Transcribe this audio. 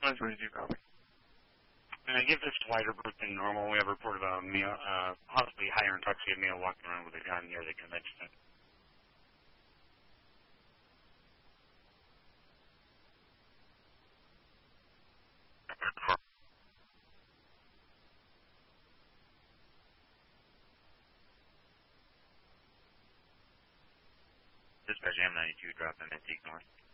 122, copy. And I give this wider berth than normal. We have reported a male, possibly higher intoxicated male walking around with a gun near the convention center. Dispatch M92, drop in at North.